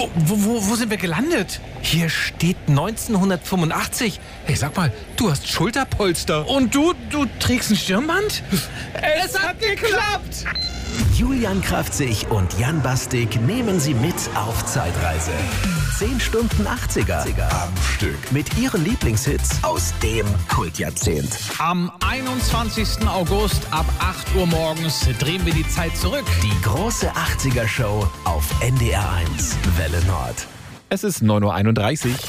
Wo sind wir gelandet? Hier steht 1985. Hey, sag mal, du hast Schulterpolster. Und du trägst ein Stirnband? Es hat geklappt! Julian Kraftzig und Jan Bastik nehmen Sie mit auf Zeitreise. 10 Stunden 80er am Stück. Mit Ihren Lieblingshits aus dem Kultjahrzehnt. Am 21. August ab 8 Uhr morgens drehen wir die Zeit zurück. Die große 80er-Show auf NDR1 Welle Nord. Es ist 9.31 Uhr.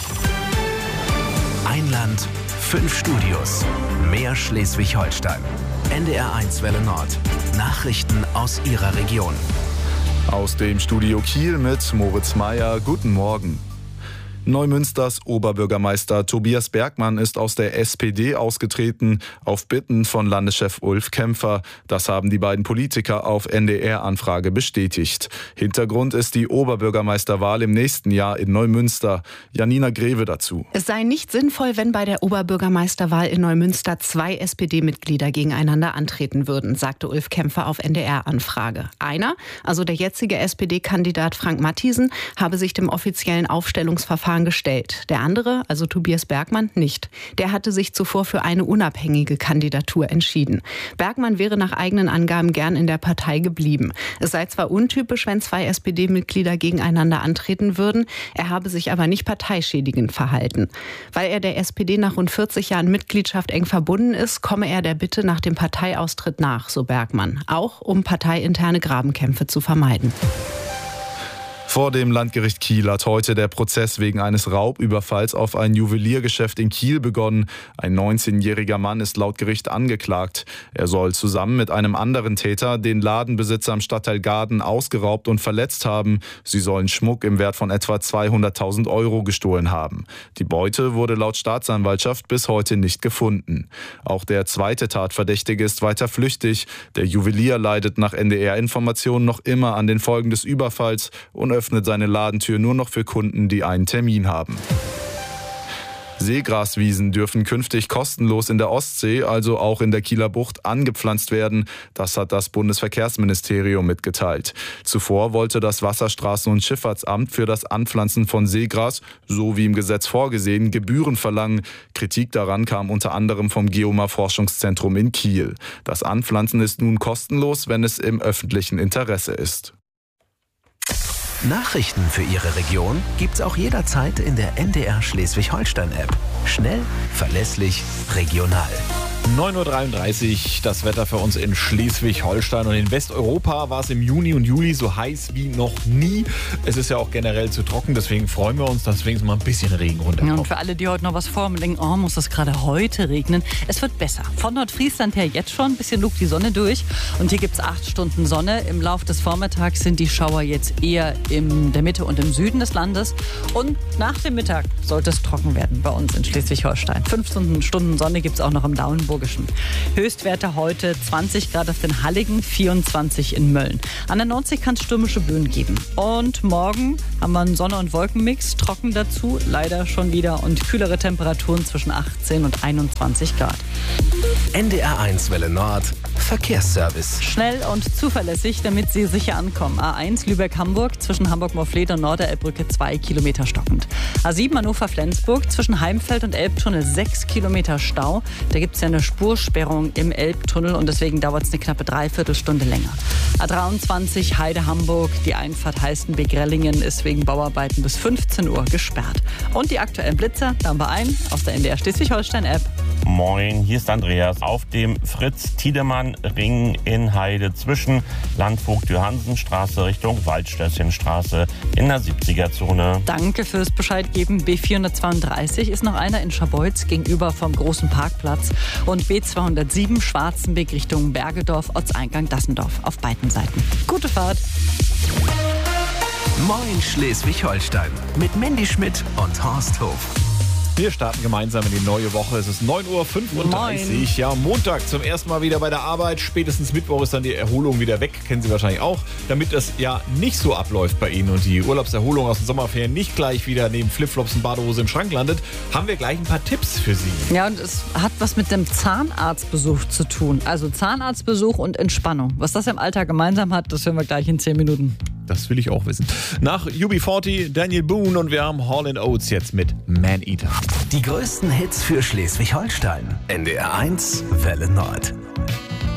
Ein Land, 5 Studios. Mehr Schleswig-Holstein. NDR1 Welle Nord. Nachrichten aus Ihrer Region. Aus dem Studio Kiel mit Moritz Meyer. Guten Morgen. Neumünsters Oberbürgermeister Tobias Bergmann ist aus der SPD ausgetreten, auf Bitten von Landeschef Ulf Kämpfer. Das haben die beiden Politiker auf NDR-Anfrage bestätigt. Hintergrund ist die Oberbürgermeisterwahl im nächsten Jahr in Neumünster. Janina Greve dazu. Es sei nicht sinnvoll, wenn bei der Oberbürgermeisterwahl in Neumünster 2 SPD-Mitglieder gegeneinander antreten würden, sagte Ulf Kämpfer auf NDR-Anfrage. Einer, also der jetzige SPD-Kandidat Frank Matthiesen, habe sich dem offiziellen Aufstellungsverfahren gestellt. Der andere, also Tobias Bergmann, nicht. Der hatte sich zuvor für eine unabhängige Kandidatur entschieden. Bergmann wäre nach eigenen Angaben gern in der Partei geblieben. Es sei zwar untypisch, wenn 2 SPD-Mitglieder gegeneinander antreten würden, er habe sich aber nicht parteischädigend verhalten. Weil er der SPD nach rund 40 Jahren Mitgliedschaft eng verbunden ist, komme er der Bitte nach dem Parteiaustritt nach, so Bergmann. Auch um parteiinterne Grabenkämpfe zu vermeiden. Vor dem Landgericht Kiel hat heute der Prozess wegen eines Raubüberfalls auf ein Juweliergeschäft in Kiel begonnen. Ein 19-jähriger Mann ist laut Gericht angeklagt. Er soll zusammen mit einem anderen Täter den Ladenbesitzer im Stadtteil Gaden ausgeraubt und verletzt haben. Sie sollen Schmuck im Wert von etwa 200.000 € gestohlen haben. Die Beute wurde laut Staatsanwaltschaft bis heute nicht gefunden. Auch der zweite Tatverdächtige ist weiter flüchtig. Der Juwelier leidet nach NDR-Informationen noch immer an den Folgen des Überfalls und öffnet seine Ladentür nur noch für Kunden, die einen Termin haben. Seegraswiesen dürfen künftig kostenlos in der Ostsee, also auch in der Kieler Bucht, angepflanzt werden. Das hat das Bundesverkehrsministerium mitgeteilt. Zuvor wollte das Wasserstraßen- und Schifffahrtsamt für das Anpflanzen von Seegras, so wie im Gesetz vorgesehen, Gebühren verlangen. Kritik daran kam unter anderem vom Geomar-Forschungszentrum in Kiel. Das Anpflanzen ist nun kostenlos, wenn es im öffentlichen Interesse ist. Nachrichten für Ihre Region gibt's auch jederzeit in der NDR Schleswig-Holstein-App. Schnell, verlässlich, regional. 9.33 Uhr, das Wetter für uns in Schleswig-Holstein und in Westeuropa war es im Juni und Juli so heiß wie noch nie. Es ist ja auch generell zu trocken, deswegen freuen wir uns, dass wenigstens mal ein bisschen Regen runterkommt. Ja, und für alle, die heute noch was vorhaben und denken, muss das gerade heute regnen, es wird besser. Von Nordfriesland her jetzt schon, ein bisschen lugt die Sonne durch und hier gibt es 8 Stunden Sonne. Im Laufe des Vormittags sind die Schauer jetzt eher in der Mitte und im Süden des Landes und nach dem Mittag sollte es trocken werden bei uns in Schleswig-Holstein. 15 Stunden Sonne gibt es auch noch im Dauenburgischen. Höchstwerte heute 20 Grad auf den Halligen, 24 in Mölln. An der Nordsee kann es stürmische Böen geben. Und morgen haben wir einen Sonne- und Wolkenmix, trocken dazu, leider schon wieder und kühlere Temperaturen zwischen 18 und 21 Grad. NDR1 Welle Nord, Verkehrsservice. Schnell und zuverlässig, damit Sie sicher ankommen. A1 Lübeck-Hamburg zwischen Hamburg-Morfleet und Norderelbbrücke 2 Kilometer stockend. A7 Hannover-Flensburg zwischen Heimfeld und Elbtunnel 6 Kilometer Stau. Da gibt es ja eine Spursperrung im Elbtunnel und deswegen dauert es eine knappe Dreiviertelstunde länger. A23 Heide-Hamburg, die Einfahrt Heißenbeck-Rellingen ist wegen Bauarbeiten bis 15 Uhr gesperrt. Und die aktuellen Blitzer, da haben wir einen aus der NDR Schleswig-Holstein-App. Moin, hier ist Andreas. Auf dem Fritz-Tiedemann-Ring in Heide zwischen Landvogt-Johansen-Straße Richtung Waldstößchenstraße in der 70er-Zone. Danke fürs Bescheid geben. B432 ist noch einer in Scharbeutz gegenüber vom großen Parkplatz. Und B207 Schwarzenbeck Richtung Bergedorf, Ortseingang Dassendorf auf beiden Seiten. Gute Fahrt! Moin Schleswig-Holstein mit Mandy Schmidt und Horst Hof. Wir starten gemeinsam in die neue Woche. Es ist 9.35 Uhr. Ja, Montag zum ersten Mal wieder bei der Arbeit. Spätestens Mittwoch ist dann die Erholung wieder weg. Kennen Sie wahrscheinlich auch. Damit das ja nicht so abläuft bei Ihnen und die Urlaubserholung aus den Sommerferien nicht gleich wieder neben Flipflops und Badehose im Schrank landet, haben wir gleich ein paar Tipps für Sie. Ja, und es hat was mit dem Zahnarztbesuch zu tun. Also Zahnarztbesuch und Entspannung. Was das im Alltag gemeinsam hat, das hören wir gleich in 10 Minuten. Das will ich auch wissen. Nach UB40, Daniel Boone und wir haben Hall & Oates jetzt mit Man Eater. Die größten Hits für Schleswig-Holstein. NDR 1, Welle Nord.